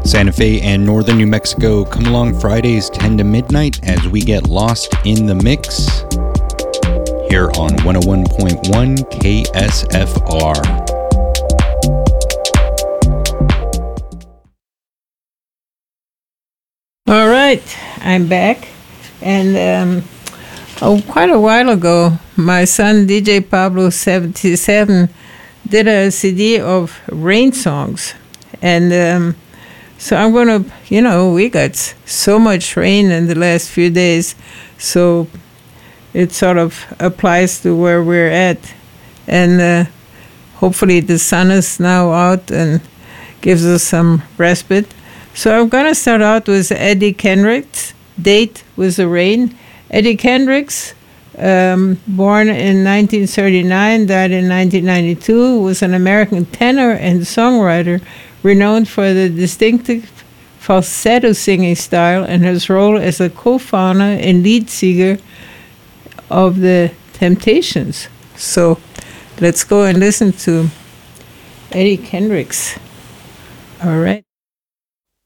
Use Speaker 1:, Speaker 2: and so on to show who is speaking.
Speaker 1: Santa Fe and northern New Mexico, come along Fridays 10 to midnight as we get lost in the mix here on 101.1 KSFR.
Speaker 2: All right, I'm back. And quite a while ago, my son, DJ Pablo 77, did a CD of rain songs. And so I'm going to, we got so much rain in the last few days, so it sort of applies to where we're at. And hopefully the sun is now out and gives us some respite. So I'm going to start out with Eddie Kendricks, Date with the Rain. Eddie Kendricks, born in 1939, died in 1992, was an American tenor and songwriter renowned for the distinctive falsetto singing style and his role as a co-founder and lead singer of the Temptations. So let's go and listen to Eddie Kendricks. All right.